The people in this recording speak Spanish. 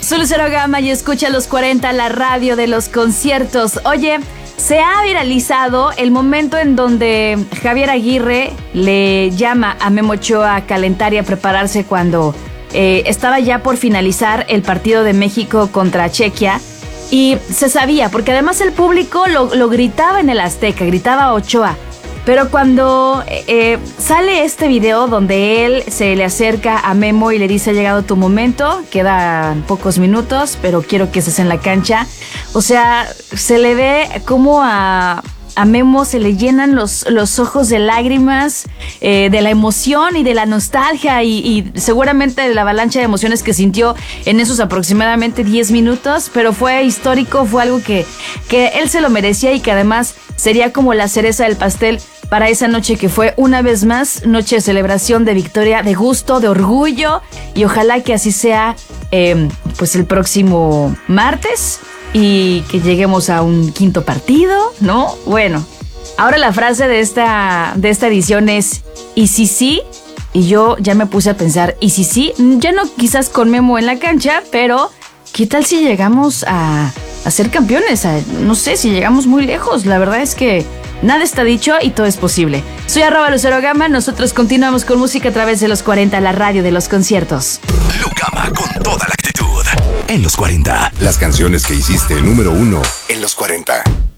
Soy Lucero Gama y escucha los 40, la radio de los conciertos. Oye, se ha viralizado el momento en donde Javier Aguirre le llama a Memo Ochoa a calentar y a prepararse cuando estaba ya por finalizar el partido de México contra Chequia. Y se sabía, porque además el público lo gritaba en el Azteca, gritaba Ochoa. Pero cuando sale este video donde él se le acerca a Memo y le dice: ha llegado tu momento, quedan pocos minutos, pero quiero que estés en la cancha. O sea, se le ve como a Memo se le llenan los ojos de lágrimas, de la emoción y de la nostalgia y seguramente de la avalancha de emociones que sintió en esos aproximadamente 10 minutos, pero fue histórico, fue algo que él se lo merecía y que además sería como la cereza del pastel para esa noche que fue una vez más noche de celebración, de victoria, de gusto, de orgullo, y ojalá que así sea pues el próximo martes y que lleguemos a un quinto partido, ¿no? Bueno, ahora la frase de esta edición es ¿y si sí? Y yo ya me puse a pensar, ¿y si sí? Ya no quizás con Memo en la cancha, pero ¿qué tal si llegamos a ser campeones? No sé, si llegamos muy lejos. La verdad es que nada está dicho y todo es posible. Soy @LuceroGama, nosotros continuamos con música a través de los 40, la radio de los conciertos. Lucama con toda la actitud. En los 40. Las canciones que hiciste número 1 en los 40.